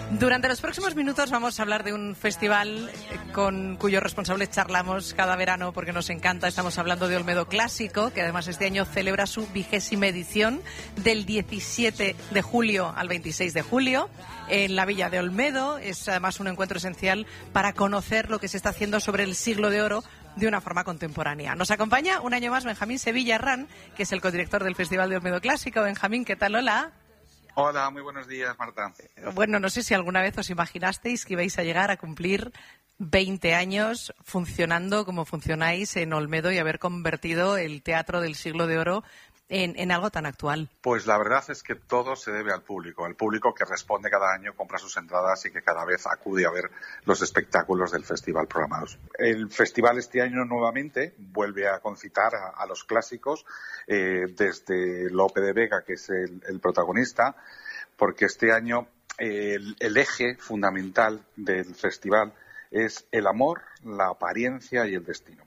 Durante los próximos minutos vamos a hablar de un festival con cuyos responsables charlamos cada verano porque nos encanta. Estamos hablando de Olmedo Clásico, que además este año celebra su 20ª edición del 17 de julio al 26 de julio en la Villa de Olmedo. Es además un encuentro esencial para conocer lo que se está haciendo sobre el Siglo de Oro de una forma contemporánea. Nos acompaña un año más Benjamín Sevilla Herrán, que es el codirector del Festival de Olmedo Clásico. Benjamín, ¿qué tal? Hola. Hola, muy buenos días, Marta. Bueno, no sé si alguna vez os imaginasteis que ibais a llegar a cumplir 20 años funcionando como funcionáis en Olmedo y haber convertido el Teatro del Siglo de Oro en algo tan actual. Pues la verdad es que todo se debe al público que responde cada año, compra sus entradas y que cada vez acude a ver los espectáculos del festival programados. El festival este año nuevamente vuelve a concitar a los clásicos, desde Lope de Vega, que es el protagonista, porque este año el eje fundamental del festival es el amor, la apariencia y el destino.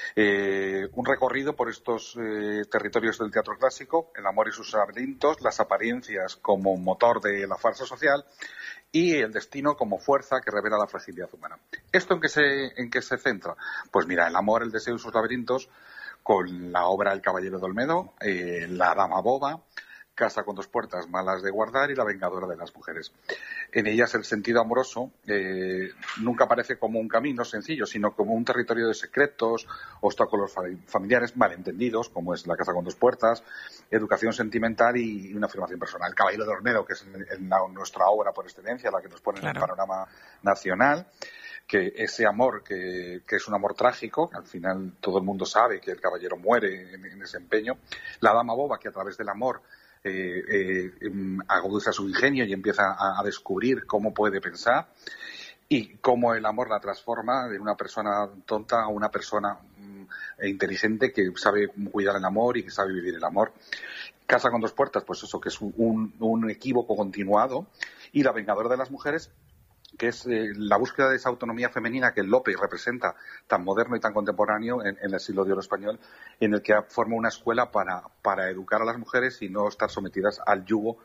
Un recorrido por estos territorios del teatro clásico, el amor y sus laberintos, las apariencias como motor de la farsa social y el destino como fuerza que revela la fragilidad humana. ¿Esto en qué se centra? Pues mira, el amor, el deseo y sus laberintos con la obra El caballero de Olmedo, La dama boba, Casa con dos puertas, malas de guardar y La vengadora de las mujeres. En ellas el sentido amoroso nunca aparece como un camino sencillo, sino como un territorio de secretos, obstáculos familiares, malentendidos, como es La casa con dos puertas, educación sentimental y una afirmación personal. El caballero de Olmedo, que es nuestra obra por excelencia, la que nos pone en el panorama nacional, que ese amor, que es un amor trágico, al final todo el mundo sabe que el caballero muere en ese empeño. La dama boba, que a través del amor agudiza su ingenio y empieza a descubrir cómo puede pensar y cómo el amor la transforma de una persona tonta a una persona inteligente que sabe cuidar el amor y que sabe vivir el amor. Casa con dos puertas, pues eso, que es un equívoco continuado. Y La vengadora de las mujeres, que es la búsqueda de esa autonomía femenina que Lope representa, tan moderno y tan contemporáneo en el siglo de oro español, en el que forma una escuela para educar a las mujeres y no estar sometidas al yugo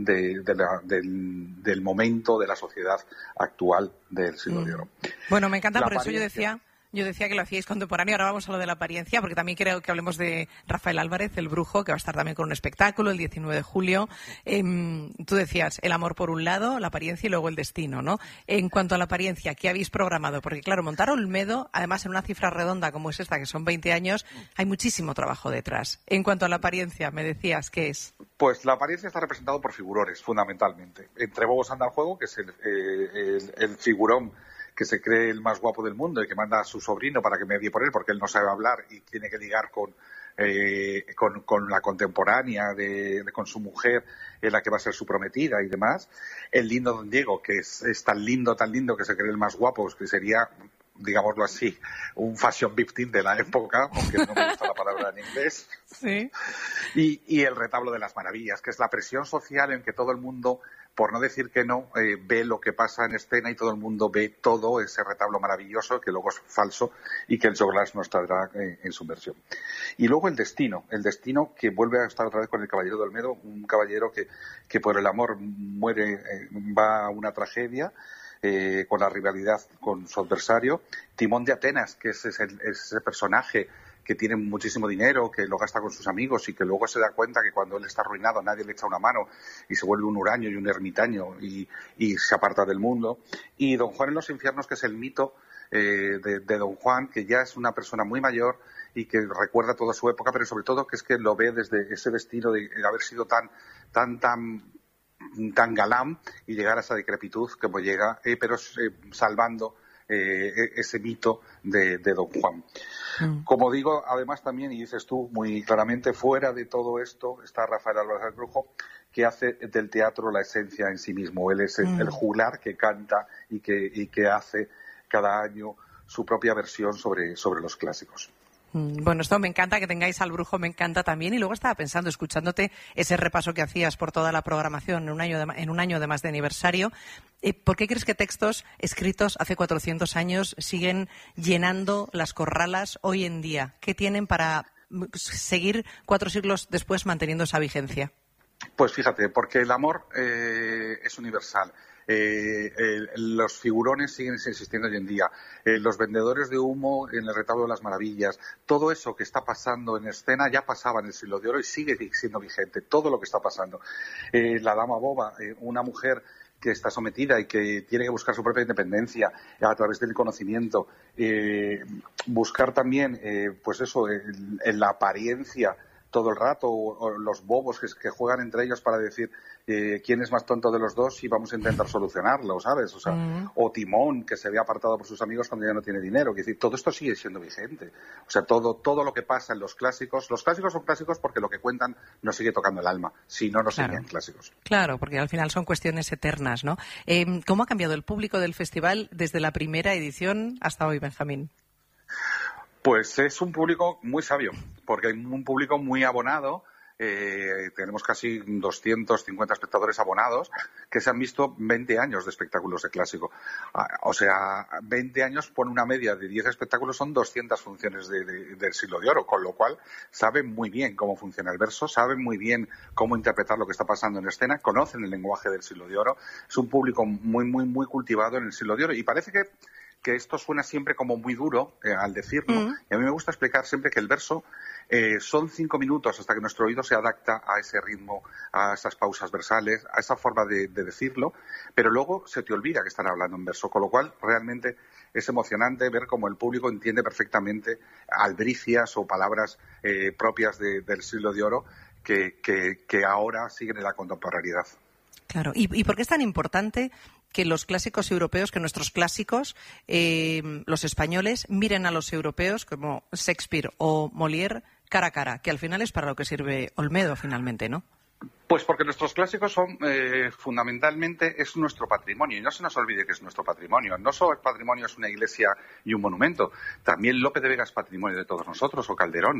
del momento de la sociedad actual del siglo de oro. Bueno, me encanta, por eso yo decía que lo hacíais contemporáneo. Ahora vamos a lo de la apariencia, porque también creo que hablemos de Rafael Álvarez, el brujo, que va a estar también con un espectáculo el 19 de julio. Tú decías el amor por un lado, la apariencia y luego el destino, ¿no? En cuanto a la apariencia, ¿qué habéis programado? Porque claro, montar Olmedo, además en una cifra redonda como es esta, que son 20 años, hay muchísimo trabajo detrás. En cuanto a la apariencia, me decías, ¿qué es? Pues la apariencia está representada por figurones, fundamentalmente. Entre Bobos anda el juego, que es el figurón que se cree el más guapo del mundo y que manda a su sobrino para que medie por él porque él no sabe hablar y tiene que ligar con la contemporánea con su mujer, en la que va a ser su prometida y demás. El lindo Don Diego, que es tan lindo que se cree el más guapo, que sería, digámoslo así, un fashion victim de la época, aunque no me gusta la palabra en inglés. Sí. Y el retablo de las maravillas, que es la presión social en que todo el mundo, por no decir que no, ve lo que pasa en escena y todo el mundo ve todo ese retablo maravilloso que luego es falso y que el Joe Glass nos traerá en su versión. Y luego el destino que vuelve a estar otra vez con el caballero de Olmedo, un caballero que por el amor muere, va a una tragedia, con la rivalidad con su adversario. Timón de Atenas, que es ese personaje que tiene muchísimo dinero, que lo gasta con sus amigos y que luego se da cuenta que cuando él está arruinado nadie le echa una mano y se vuelve un huraño y un ermitaño y se aparta del mundo. Y Don Juan en los infiernos, que es el mito de Don Juan, que ya es una persona muy mayor y que recuerda toda su época, pero sobre todo que es que lo ve desde ese destino de haber sido tan galán y llegar a esa decrepitud como llega, pero salvando ese mito de Don Juan. Como digo, además también, y dices tú muy claramente, fuera de todo esto está Rafael Álvarez el Brujo, que hace del teatro la esencia en sí mismo. Él es el juglar que canta y que hace cada año su propia versión sobre los clásicos. Bueno, esto me encanta, que tengáis al Brujo, me encanta también. Y luego estaba pensando, escuchándote ese repaso que hacías por toda la programación en un año de más de aniversario, ¿por qué crees que textos escritos hace 400 años siguen llenando las corralas hoy en día? ¿Qué tienen para seguir 4 siglos después manteniendo esa vigencia? Pues fíjate, porque el amor es universal. Los figurones siguen existiendo hoy en día. Los vendedores de humo en el retablo de las maravillas. Todo eso que está pasando en escena ya pasaba en el Siglo de Oro y sigue siendo vigente. Todo lo que está pasando. La dama boba, una mujer que está sometida y que tiene que buscar su propia independencia a través del conocimiento. Buscar también, pues eso, en la apariencia todo el rato, o los bobos que juegan entre ellos para decir quién es más tonto de los dos y vamos a intentar solucionarlo, ¿sabes? O sea, o Timón, que se ve apartado por sus amigos cuando ya no tiene dinero. Es decir, todo esto sigue siendo vigente. O sea, todo lo que pasa en los clásicos son clásicos porque lo que cuentan nos sigue tocando el alma, si no, no serían clásicos. Claro, porque al final son cuestiones eternas, ¿no? ¿Cómo ha cambiado el público del festival desde la primera edición hasta hoy, Benjamín? Pues es un público muy sabio, porque hay un público muy abonado. Tenemos casi 250 espectadores abonados que se han visto 20 años de espectáculos de clásico. O sea, 20 años por una media de 10 espectáculos son 200 funciones del Siglo de Oro, con lo cual saben muy bien cómo funciona el verso, saben muy bien cómo interpretar lo que está pasando en escena, conocen el lenguaje del Siglo de Oro. Es un público muy, muy, muy cultivado en el Siglo de Oro y parece que esto suena siempre como muy duro al decirlo, y a mí me gusta explicar siempre que el verso son 5 minutos hasta que nuestro oído se adapta a ese ritmo, a esas pausas versales, a esa forma de decirlo, pero luego se te olvida que están hablando en verso, con lo cual realmente es emocionante ver cómo el público entiende perfectamente albricias o palabras propias del Siglo de Oro que ahora siguen en la contemporaneidad. Claro. ¿Y por qué es tan importante que los clásicos europeos, que nuestros clásicos, los españoles, miren a los europeos como Shakespeare o Molière cara a cara, que al final es para lo que sirve Olmedo finalmente, ¿no? Pues porque nuestros clásicos son, fundamentalmente, es nuestro patrimonio. Y no se nos olvide que es nuestro patrimonio. No solo el patrimonio es una iglesia y un monumento. También Lope de Vega es patrimonio de todos nosotros, o Calderón,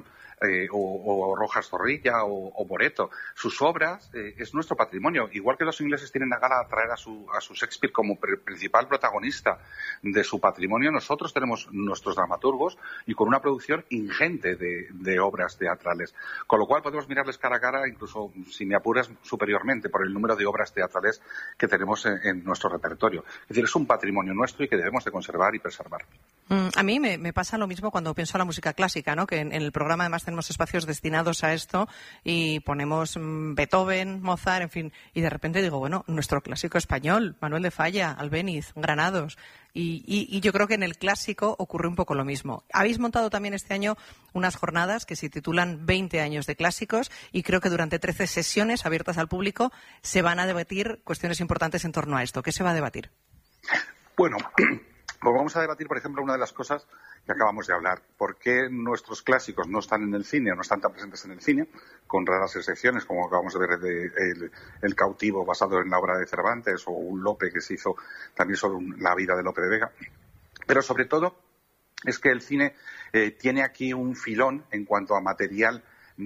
o Rojas Zorrilla, o Moreto. Sus obras es nuestro patrimonio. Igual que los ingleses tienen a gala traer a su Shakespeare como principal protagonista de su patrimonio, nosotros tenemos nuestros dramaturgos y con una producción ingente de obras teatrales. Con lo cual podemos mirarles cara a cara, incluso si me apuras superiormente por el número de obras teatrales que tenemos en nuestro repertorio. Es decir, es un patrimonio nuestro y que debemos de conservar y preservar. A mí me pasa lo mismo cuando pienso en la música clásica, ¿no? Que en el programa además tenemos espacios destinados a esto y ponemos Beethoven, Mozart, en fin, y de repente digo, bueno, nuestro clásico español, Manuel de Falla, Albéniz, Granados. Y yo creo que en el clásico ocurre un poco lo mismo. Habéis montado también este año unas jornadas que se titulan 20 años de clásicos y creo que durante 13 sesiones abiertas al público se van a debatir cuestiones importantes en torno a esto. ¿Qué se va a debatir? Bueno, pues vamos a debatir, por ejemplo, una de las cosas que acabamos de hablar. ¿Por qué nuestros clásicos no están en el cine o no están tan presentes en el cine? Con raras excepciones, como acabamos de ver de El cautivo, basado en la obra de Cervantes, o un Lope que se hizo también sobre la vida de Lope de Vega. Pero sobre todo es que el cine tiene aquí un filón en cuanto a material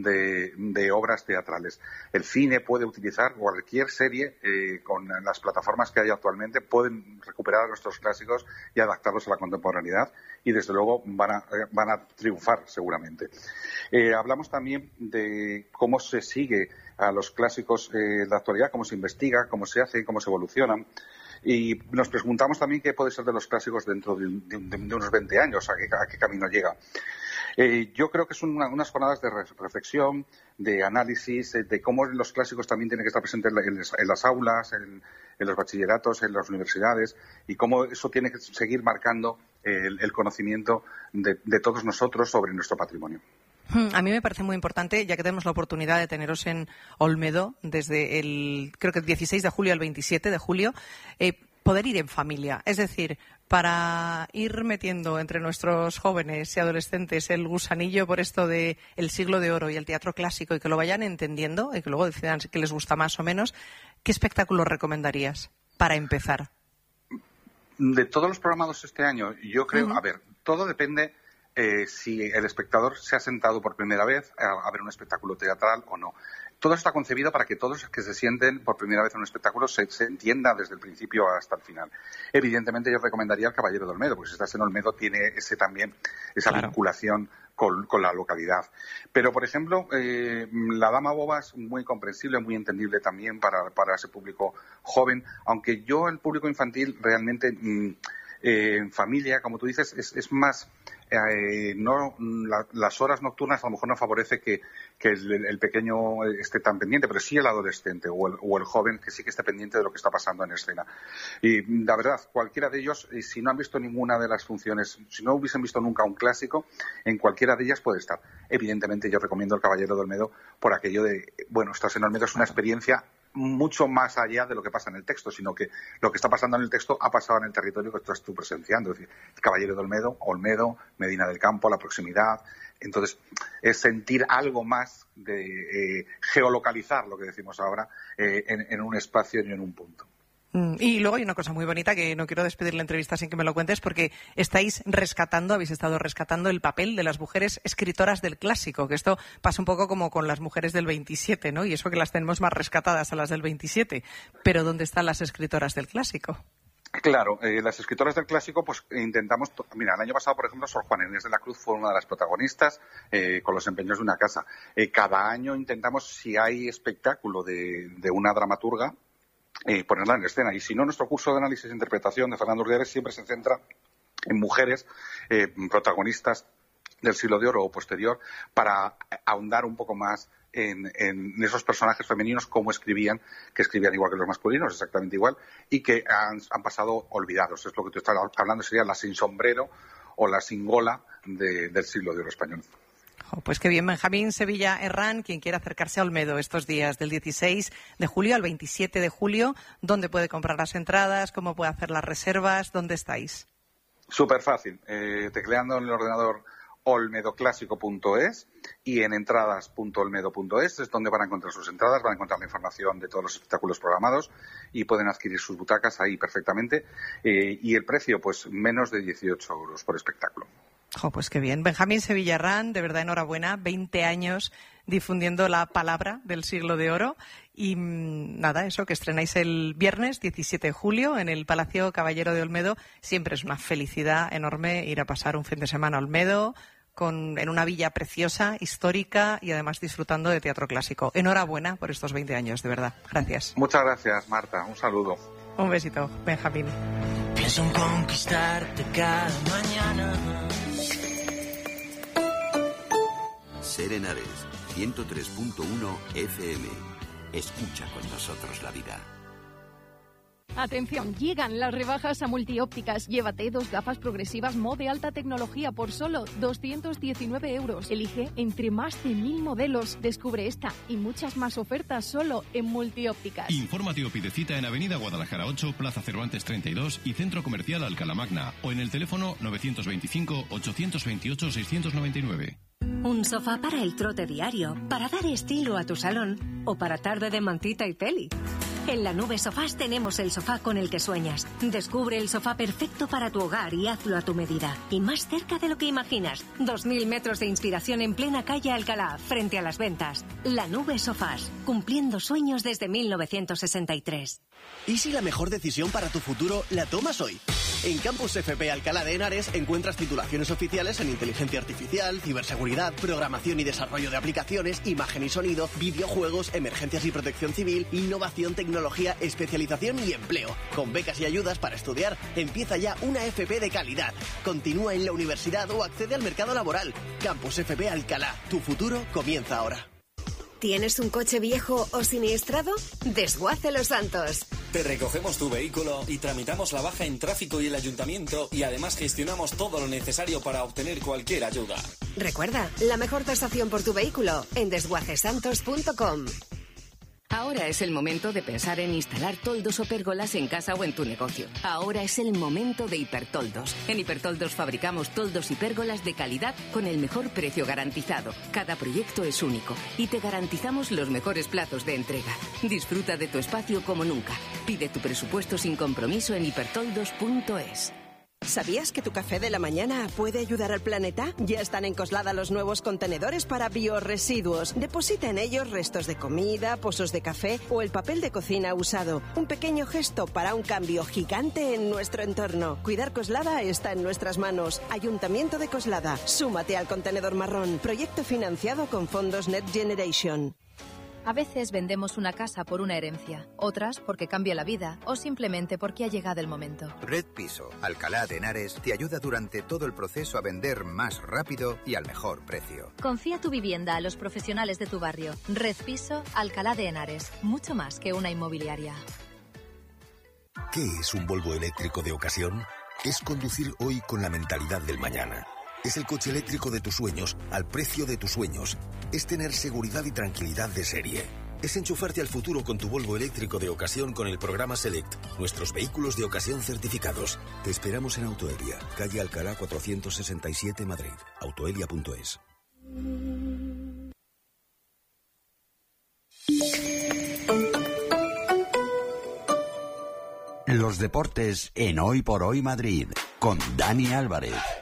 de obras teatrales. El cine puede utilizar cualquier serie con las plataformas que hay actualmente, pueden recuperar a nuestros clásicos y adaptarlos a la contemporaneidad y desde luego van a triunfar seguramente. Hablamos también de cómo se sigue a los clásicos en la actualidad, cómo se investiga, cómo se hace, cómo se evolucionan. Y nos preguntamos también qué puede ser de los clásicos dentro de unos 20 años, a qué camino llega. Yo creo que son unas jornadas de reflexión, de análisis, de cómo los clásicos también tienen que estar presentes en las aulas, en los bachilleratos, en las universidades, y cómo eso tiene que seguir marcando el conocimiento de todos nosotros sobre nuestro patrimonio. A mí me parece muy importante, ya que tenemos la oportunidad de teneros en Olmedo desde creo que el 16 de julio al 27 de julio, poder ir en familia. Es decir, para ir metiendo entre nuestros jóvenes y adolescentes el gusanillo por esto de el Siglo de Oro y el teatro clásico y que lo vayan entendiendo y que luego decidan qué les gusta más o menos, ¿qué espectáculo recomendarías para empezar? De todos los programados este año, yo creo, a ver, todo depende si el espectador se ha sentado por primera vez a ver un espectáculo teatral o no. todo está concebido para que todos los que se sienten por primera vez en un espectáculo se entienda desde el principio hasta el final. Evidentemente yo recomendaría El Caballero de Olmedo, porque si estás en Olmedo tiene esa vinculación con la localidad. Pero, por ejemplo, La Dama Boba es muy comprensible, muy entendible también para ese público joven, aunque yo el público infantil realmente en familia, como tú dices, es más... las horas nocturnas a lo mejor no favorece que el pequeño esté tan pendiente, pero sí el adolescente o el joven que sí que esté pendiente de lo que está pasando en escena. Y la verdad, cualquiera de ellos, si no han visto ninguna de las funciones, si no hubiesen visto nunca un clásico, en cualquiera de ellas puede estar. Evidentemente yo recomiendo El Caballero de Olmedo por aquello de, bueno, estás en Olmedo, es una experiencia mucho más allá de lo que pasa en el texto, sino que lo que está pasando en el texto ha pasado en el territorio que estás tú presenciando. Es decir, El Caballero de Olmedo, Medina del Campo, la proximidad. Entonces, es sentir algo más de geolocalizar, lo que decimos ahora, en un espacio y en un punto. Y luego hay una cosa muy bonita que no quiero despedir la entrevista sin que me lo cuentes, porque habéis estado rescatando el papel de las mujeres escritoras del clásico, que esto pasa un poco como con las mujeres del 27, ¿no? Y eso que las tenemos más rescatadas a las del 27. Pero ¿dónde están las escritoras del clásico? Claro, las escritoras del clásico, pues intentamos... Mira, el año pasado, por ejemplo, Sor Juana Inés de la Cruz fue una de las protagonistas con Los empeños de una casa. Cada año intentamos, si hay espectáculo de una dramaturga, ponerla en escena. Y si no, nuestro curso de análisis e interpretación de Fernando Urdiales siempre se centra en mujeres protagonistas del siglo de oro o posterior para ahondar un poco más en esos personajes femeninos, cómo escribían, que escribían igual que los masculinos, exactamente igual, y que han pasado olvidados. Es lo que tú estás hablando, sería la sin sombrero o la sin gola del siglo de oro español. Pues qué bien. Benjamín Sevilla Herrán, quien quiera acercarse a Olmedo estos días del 16 de julio al 27 de julio, ¿dónde puede comprar las entradas? ¿Cómo puede hacer las reservas? ¿Dónde estáis? Súper fácil. Tecleando en el ordenador olmedoclásico.es y en entradas.olmedo.es es donde van a encontrar sus entradas, van a encontrar la información de todos los espectáculos programados y pueden adquirir sus butacas ahí perfectamente. Y el precio, pues menos de 18 euros por espectáculo. Pues qué bien. Benjamín Sevilla Herrán, de verdad enhorabuena, 20 años difundiendo la palabra del siglo de oro y nada, eso, que estrenáis el viernes 17 de julio en el Palacio Caballero de Olmedo. Siempre es una felicidad enorme ir a pasar un fin de semana a Olmedo en una villa preciosa, histórica y además disfrutando de teatro clásico. Enhorabuena por estos 20 años, de verdad. Gracias. Muchas gracias, Marta. Un saludo. Un besito, Benjamín. Pienso en conquistarte cada mañana. Ser Henares, 103.1 FM. Escucha con nosotros la vida. Atención, llegan las rebajas a Multiópticas. Llévate 2 gafas progresivas Mo de alta tecnología por solo 219 euros. Elige entre más de 1000 modelos. Descubre esta y muchas más ofertas solo en Multiópticas. Infórmate o pide cita en Avenida Guadalajara 8, Plaza Cervantes 32 y Centro Comercial Alcalá Magna o en el teléfono 925-828-699. Un sofá para el trote diario, para dar estilo a tu salón o para tarde de mantita y peli. En La Nube Sofás tenemos el sofá con el que sueñas. Descubre el sofá perfecto para tu hogar y hazlo a tu medida. Y más cerca de lo que imaginas. 2000 metros de inspiración en plena calle Alcalá, frente a las ventas. La Nube Sofás, cumpliendo sueños desde 1963. ¿Y si la mejor decisión para tu futuro la tomas hoy? En Campus FP Alcalá de Henares encuentras titulaciones oficiales en inteligencia artificial, ciberseguridad, programación y desarrollo de aplicaciones, imagen y sonido, videojuegos, emergencias y protección civil, innovación, tecnología, especialización y empleo. Con becas y ayudas para estudiar, empieza ya una FP de calidad. Continúa en la universidad o accede al mercado laboral. Campus FP Alcalá. Tu futuro comienza ahora. ¿Tienes un coche viejo o siniestrado? Desguace Los Santos. Te recogemos tu vehículo y tramitamos la baja en tráfico y el ayuntamiento y además gestionamos todo lo necesario para obtener cualquier ayuda. Recuerda, la mejor tasación por tu vehículo en desguacesantos.com. Ahora es el momento de pensar en instalar toldos o pérgolas en casa o en tu negocio. Ahora es el momento de Hipertoldos. En Hipertoldos fabricamos toldos y pérgolas de calidad con el mejor precio garantizado. Cada proyecto es único y te garantizamos los mejores plazos de entrega. Disfruta de tu espacio como nunca. Pide tu presupuesto sin compromiso en hipertoldos.es. ¿Sabías que tu café de la mañana puede ayudar al planeta? Ya están en Coslada los nuevos contenedores para biorresiduos. Deposita en ellos restos de comida, pozos de café o el papel de cocina usado. Un pequeño gesto para un cambio gigante en nuestro entorno. Cuidar Coslada está en nuestras manos. Ayuntamiento de Coslada. Súmate al contenedor marrón. Proyecto financiado con fondos Next Generation. A veces vendemos una casa por una herencia, otras porque cambia la vida o simplemente porque ha llegado el momento. Red Piso, Alcalá de Henares, te ayuda durante todo el proceso a vender más rápido y al mejor precio. Confía tu vivienda a los profesionales de tu barrio. Red Piso, Alcalá de Henares. Mucho más que una inmobiliaria. ¿Qué es un Volvo eléctrico de ocasión? Es conducir hoy con la mentalidad del mañana. Es el coche eléctrico de tus sueños, al precio de tus sueños. Es tener seguridad y tranquilidad de serie. Es enchufarte al futuro con tu Volvo eléctrico de ocasión con el programa Select. Nuestros vehículos de ocasión certificados. Te esperamos en Autoelia, calle Alcalá 467, Madrid. Autoelia.es. Los deportes en Hoy por Hoy Madrid, con Dani Álvarez.